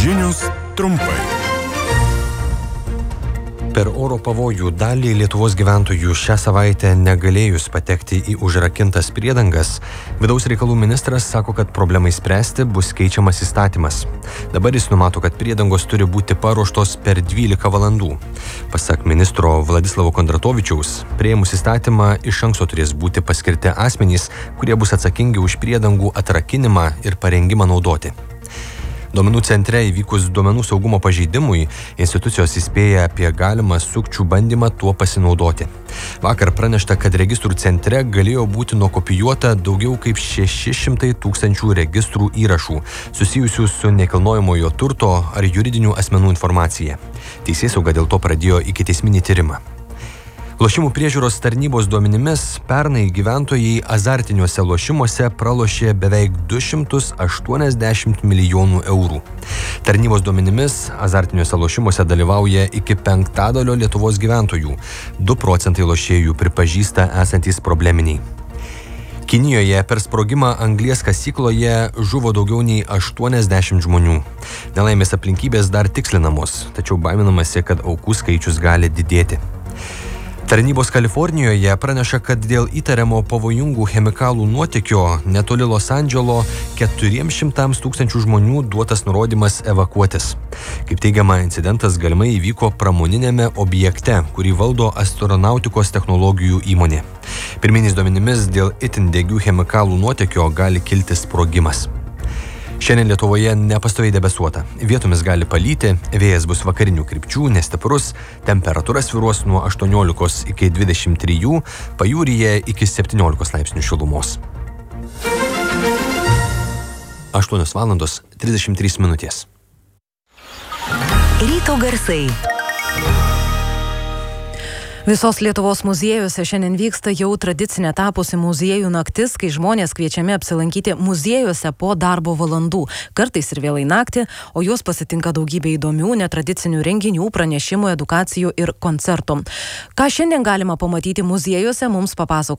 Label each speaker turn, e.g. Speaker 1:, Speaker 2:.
Speaker 1: Žinios trumpai. Per oro pavojų dalį Lietuvos gyventojų šią savaitę negalėjus patekti į užrakintas priedangas, vidaus reikalų ministras sako, kad problemai spręsti bus keičiamas įstatymas. Dabar jis numato, kad priedangos turi būti paruoštos per 12 valandų. Pasak ministro Vladislavo Kondratovičiaus, priėmus įstatymą iš anksto turės būti paskirti asmenys, kurie bus atsakingi už priedangų atrakinimą ir parengimą naudoti. Duomenų centre įvykus duomenų saugumo pažeidimui, institucijos įspėja apie galimą sukčių bandymą tuo pasinaudoti. Vakar pranešta, kad registrų centre galėjo būti nukopijuota daugiau kaip 600 000 registrų įrašų, susijusių su nekilnojamojo turto ar juridinių asmenų informacija. Teisėsauga dėl to pradėjo ikiteisminį tyrimą. Lošimų priežiūros tarnybos duomenimis pernai gyventojai azartiniuose lošimuose pralošė beveik 280 milijonų eurų. Tarnybos duomenimis azartiniuose lošimuose dalyvauja iki 1/5 Lietuvos gyventojų. 2% lošėjų pripažįsta esantys probleminiai. Kinijoje per sprogimą anglies kasykloje žuvo daugiau nei 80 žmonių. Nelaimės aplinkybės dar tikslinamos, tačiau baiminamasi, kad aukų skaičius gali didėti. Tarnybos Kalifornijoje praneša, kad dėl įtariamo pavojingų chemikalų nuotėkio netoli Los Andželo 400 000 žmonių duotas nurodymas evakuotis. Kaip teigiama, incidentas galimai įvyko pramoninėme objekte, kurį valdo astronautikos technologijų įmonė. Pirminiais duomenimis dėl itin degių chemikalų nuotėkio gali kilti sprogimas. Šiandien Lietuvoje nepastoviai debesuota. Vietomis gali palyti, vėjas bus vakarinių krypčių, nestiprus, temperatūra svyruos nuo 18 iki 23, pajūryje iki 17 laipsnių šilumos. 8:33.
Speaker 2: Ryto garsai. Visos Lietuvos muziejuose šiandien vyksta jau tradicinė tapusi muziejų naktis, kai žmonės kviečiami apsilankyti muziejuose po darbo valandų, kartais ir vėlai naktį, o juos pasitinka daugybė įdomių, netradicinių renginių, pranešimų, edukacijų ir koncertų. Ką šiandien galima pamatyti muziejuose, mums papasakos